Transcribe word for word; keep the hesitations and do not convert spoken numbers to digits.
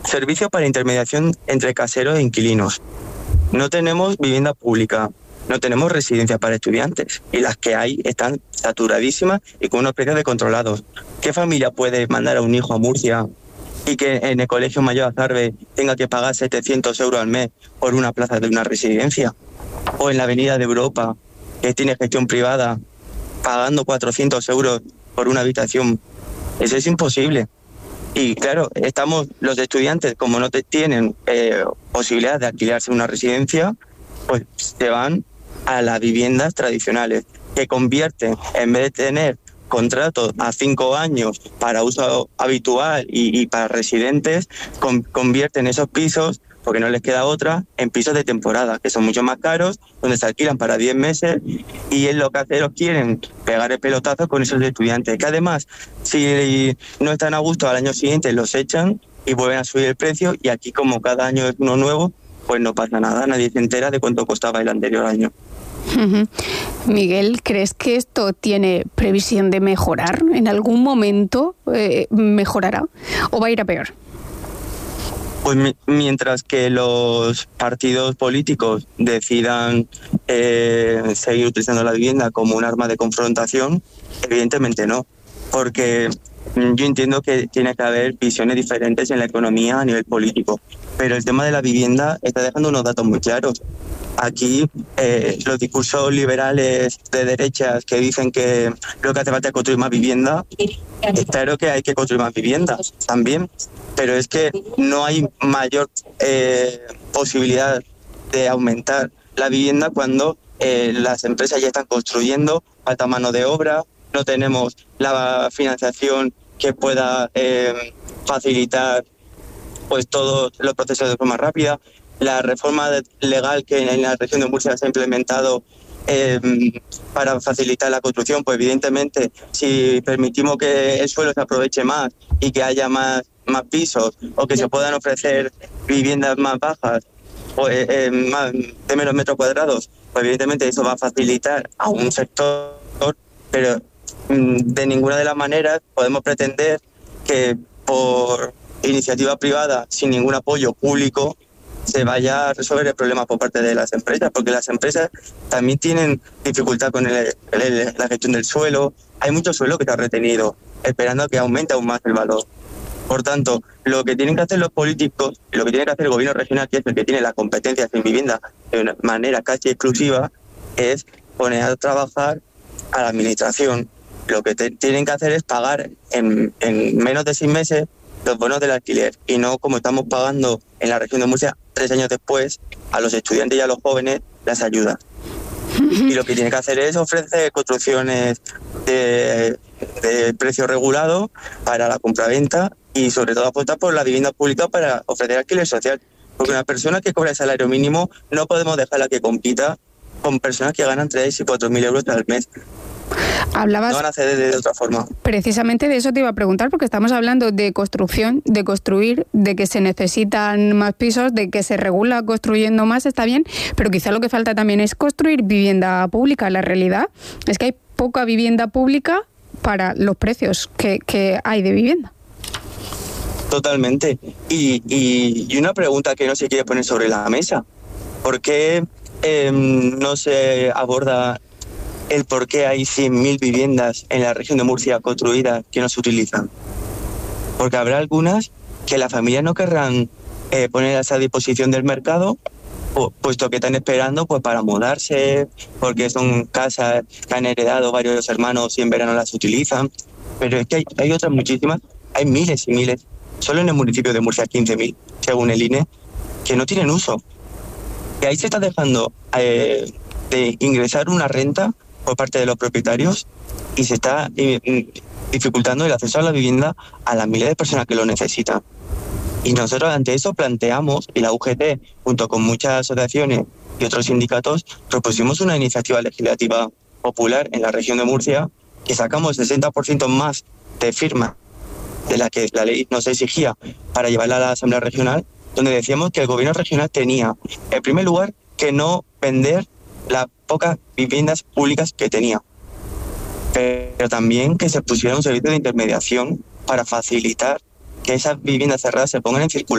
Servicio para intermediación entre caseros e inquilinos. No tenemos vivienda pública, no tenemos residencia para estudiantes y las que hay están saturadísimas y con unos precios descontrolados. ¿Qué familia puede mandar a un hijo a Murcia y que en el Colegio Mayor Azarbe tenga que pagar setecientos euros al mes por una plaza de una residencia? O en la Avenida de Europa, que tiene gestión privada, pagando cuatrocientos euros por una habitación. Eso es imposible. Y claro, estamos los estudiantes, como no te tienen eh, posibilidad de alquilarse una residencia, pues se van a las viviendas tradicionales, que convierten, en vez de tener contratos a cinco años para uso habitual y, y para residentes, con, convierten esos pisos, porque no les queda otra, en pisos de temporada, que son mucho más caros, donde se alquilan para diez meses, y es lo que ellos quieren, pegar el pelotazo con esos estudiantes, que además, si no están a gusto al año siguiente, los echan y vuelven a subir el precio, y aquí como cada año es uno nuevo, pues no pasa nada, nadie se entera de cuánto costaba el anterior año. Uh-huh. Miguel, ¿crees que esto tiene previsión de mejorar? ¿En algún momento eh, mejorará o va a ir a peor? Pues mi, mientras que los partidos políticos decidan eh, seguir utilizando la vivienda como un arma de confrontación, evidentemente no, porque yo entiendo que tiene que haber visiones diferentes en la economía a nivel político, pero el tema de la vivienda está dejando unos datos muy claros. Aquí eh, los discursos liberales de derechas que dicen que lo que hace falta es construir más vivienda, es claro que hay que construir más viviendas también, pero es que no hay mayor eh, posibilidad de aumentar la vivienda cuando eh, las empresas ya están construyendo, falta mano de obra, no tenemos la financiación que pueda eh, facilitar pues todos los procesos de forma rápida. La reforma legal que en la región de Murcia se ha implementado eh, para facilitar la construcción, pues evidentemente si permitimos que el suelo se aproveche más y que haya más, más pisos o que se puedan ofrecer viviendas más bajas o eh, eh, más, de menos metros cuadrados, pues evidentemente eso va a facilitar a un sector, pero mm, de ninguna de las maneras podemos pretender que por iniciativa privada, sin ningún apoyo público, se vaya a resolver el problema por parte de las empresas, porque las empresas también tienen dificultad con el, el, la gestión del suelo. Hay mucho suelo que está retenido, esperando a que aumente aún más el valor. Por tanto, lo que tienen que hacer los políticos, lo que tiene que hacer el gobierno regional, que es el que tiene las competencias en vivienda de una manera casi exclusiva, es poner a trabajar a la administración. Lo que te, tienen que hacer es pagar en, en menos de seis meses los bonos del alquiler, y no como estamos pagando en la región de Murcia tres años después a los estudiantes y a los jóvenes las ayudas. Y lo que tiene que hacer es ofrecer construcciones de, de precio regulado para la compraventa y sobre todo apostar por la vivienda pública para ofrecer alquiler social, porque una persona que cobra el salario mínimo no podemos dejarla que compita con personas que ganan tres y cuatro mil euros al mes. Hablabas, no van a hacer de, de otra forma. Precisamente de eso te iba a preguntar, porque estamos hablando de construcción, de construir, de que se necesitan más pisos, de que se regula construyendo más, está bien, pero quizá lo que falta también es construir vivienda pública. La realidad es que hay poca vivienda pública para los precios que, que hay de vivienda. Totalmente. Y, y, y una pregunta que no se quiere poner sobre la mesa. ¿Por qué eh, no se aborda el por qué hay cien mil viviendas en la región de Murcia construidas que no se utilizan? Porque habrá algunas que las familias no querrán eh, ponerlas a disposición del mercado, o, puesto que están esperando pues para mudarse, porque son casas que han heredado varios hermanos y en verano las utilizan. Pero es que hay, hay otras muchísimas, hay miles y miles, solo en el municipio de Murcia quince mil, según el I N E, que no tienen uso. Y ahí se está dejando eh, de ingresar una renta por parte de los propietarios y se está eh, dificultando el acceso a la vivienda a las miles de personas que lo necesitan. Y nosotros ante eso planteamos, y la U G T, junto con muchas asociaciones y otros sindicatos, propusimos una iniciativa legislativa popular en la región de Murcia, que sacamos sesenta por ciento más de firmas de la que la ley nos exigía para llevarla a la Asamblea Regional, donde decíamos que el gobierno regional tenía, en primer lugar, que no vender las pocas viviendas públicas que tenía, pero también que se pusiera un servicio de intermediación para facilitar que esas viviendas cerradas se pongan en circulación.